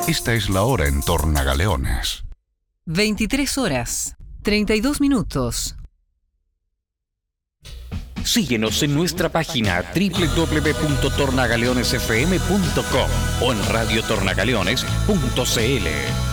Esta es la hora en Tornagaleones. 23 horas, 32 minutos. Síguenos en nuestra página www.tornagaleonesfm.com o en radiotornagaleones.cl.